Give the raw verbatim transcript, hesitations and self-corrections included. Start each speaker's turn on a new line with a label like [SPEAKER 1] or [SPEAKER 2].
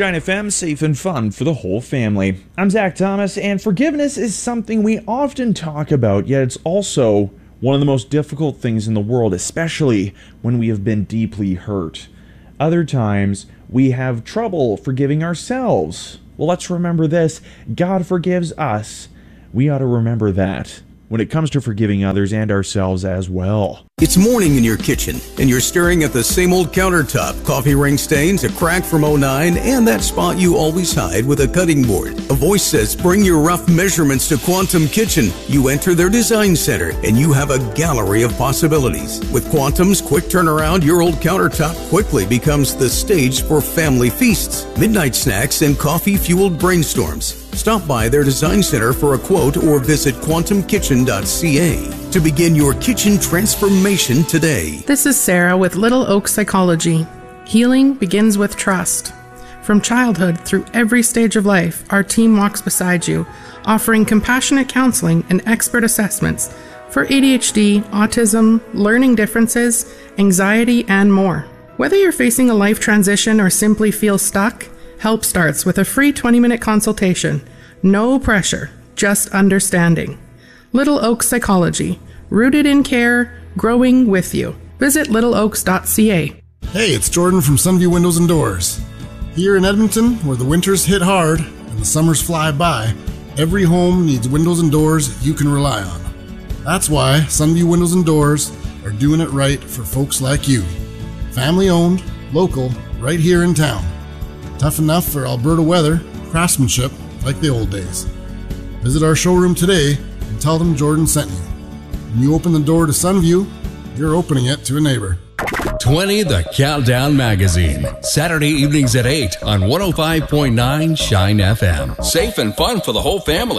[SPEAKER 1] Shine F M, safe and fun for the whole family. I'm Zach Thomas, and forgiveness is something we often talk about, yet it's also one of the most difficult things in the world, especially when we have been deeply hurt. Other times, we have trouble forgiving ourselves. Well, let's remember this. God forgives us. We ought to remember that when it comes to forgiving others and ourselves as well.
[SPEAKER 2] It's morning in your kitchen, and you're staring at the same old countertop, coffee ring stains, a crack from oh nine, and that spot you always hide with a cutting board. A voice says, bring your rough measurements to Quantum Kitchen. You enter their design center, and you have a gallery of possibilities. With Quantum's quick turnaround, your old countertop quickly becomes the stage for family feasts, midnight snacks, and coffee-fueled brainstorms. Stop by their design center for a quote or visit quantum kitchen dot c a to begin your kitchen transformation today.
[SPEAKER 3] This is Sarah with Little Oak Psychology. Healing begins with trust. From childhood through every stage of life, our team walks beside you, offering compassionate counseling and expert assessments for A D H D, autism, learning differences, anxiety, and more. Whether you're facing a life transition or simply feel stuck, help starts with a free twenty-minute consultation. No pressure, just understanding. Little Oak Psychology, rooted in care, growing with you. Visit little oaks dot c a.
[SPEAKER 4] Hey, it's Jordan from Sunview Windows and Doors. Here in Edmonton, where the winters hit hard and the summers fly by, every home needs windows and doors you can rely on. That's why Sunview Windows and Doors are doing it right for folks like you. Family owned, local, right here in town. Tough enough for Alberta weather, craftsmanship like the old days. Visit our showroom today and tell them Jordan sent you. When you open the door to Sunview, you're opening it to a neighbor.
[SPEAKER 5] twenty The Countdown Magazine, Saturday evenings at eight on one oh five point nine Shine F M. Safe and fun for the whole family.